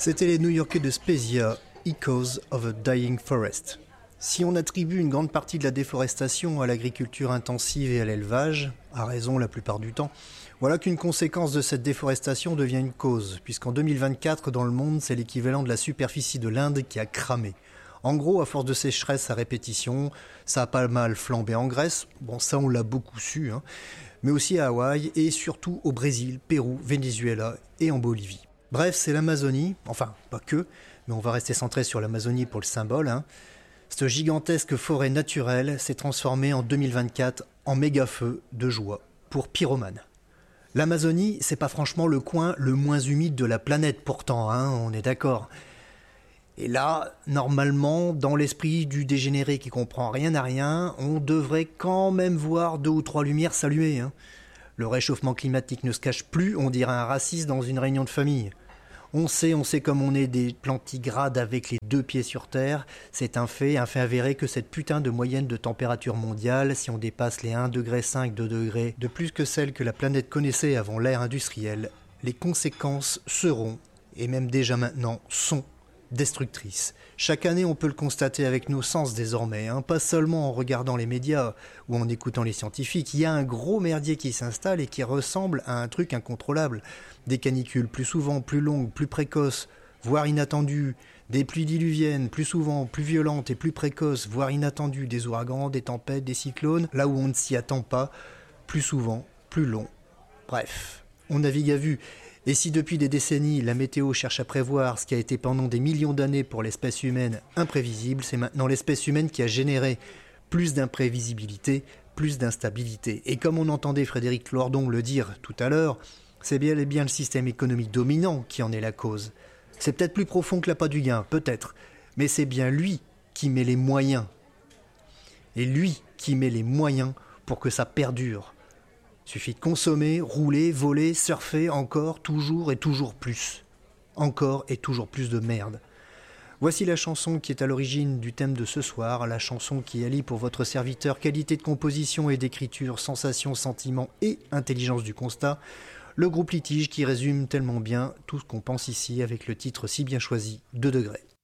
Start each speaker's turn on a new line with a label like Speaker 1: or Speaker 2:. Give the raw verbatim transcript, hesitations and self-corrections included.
Speaker 1: C'était les New-Yorkais de Spezia, Echoes of a Dying Forest. Si on attribue une grande partie de la déforestation à l'agriculture intensive et à l'élevage, à raison la plupart du temps, voilà qu'une conséquence de cette déforestation devient une cause, puisqu'en deux mille vingt-quatre, dans le monde, c'est l'équivalent de la superficie de l'Inde qui a cramé. En gros, à force de sécheresse à répétition, ça a pas mal flambé en Grèce, bon ça on l'a beaucoup su, hein, mais aussi à Hawaï et surtout au Brésil, Pérou, Venezuela et en Bolivie. Bref, c'est l'Amazonie, enfin pas que, mais on va rester centré sur l'Amazonie pour le symbole. Hein. Cette gigantesque forêt naturelle s'est transformée en deux mille vingt-quatre en méga-feu de joie pour pyromanes. L'Amazonie, c'est pas franchement le coin le moins humide de la planète pourtant, hein, on est d'accord. Et là, normalement, dans l'esprit du dégénéré qui comprend rien à rien, on devrait quand même voir deux ou trois lumières s'allumer. Hein. Le réchauffement climatique ne se cache plus, on dirait un raciste dans une réunion de famille. On sait, on sait comme on est des plantigrades avec les deux pieds sur terre. C'est un fait, un fait avéré que cette putain de moyenne de température mondiale, si on dépasse les un virgule cinq degrés, deux degrés, de plus que celle que la planète connaissait avant l'ère industrielle, les conséquences seront, et même déjà maintenant, sont destructrices. Chaque année, on peut le constater avec nos sens désormais, hein, pas seulement en regardant les médias ou en écoutant les scientifiques. Il y a un gros merdier qui s'installe et qui ressemble à un truc incontrôlable. Des canicules plus souvent, plus longues, plus précoces, voire inattendues. Des pluies diluviennes plus souvent, plus violentes et plus précoces, voire inattendues. Des ouragans, des tempêtes, des cyclones, là où on ne s'y attend pas, plus souvent, plus long. Bref, on navigue à vue. Et si depuis des décennies, la météo cherche à prévoir ce qui a été pendant des millions d'années pour l'espèce humaine imprévisible, c'est maintenant l'espèce humaine qui a généré plus d'imprévisibilité, plus d'instabilité. Et comme on entendait Frédéric Lordon le dire tout à l'heure, c'est bien et bien le système économique dominant qui en est la cause. C'est peut-être plus profond que l'appât du gain, peut-être, mais c'est bien lui qui met les moyens. Et lui qui met les moyens pour que ça perdure. Suffit de consommer, rouler, voler, surfer, encore, toujours et toujours plus. Encore et toujours plus de merde. Voici la chanson qui est à l'origine du thème de ce soir, la chanson qui allie pour votre serviteur qualité de composition et d'écriture, sensation, sentiment et intelligence du constat, le groupe Litige qui résume tellement bien tout ce qu'on pense ici avec le titre si bien choisi, deux degrés.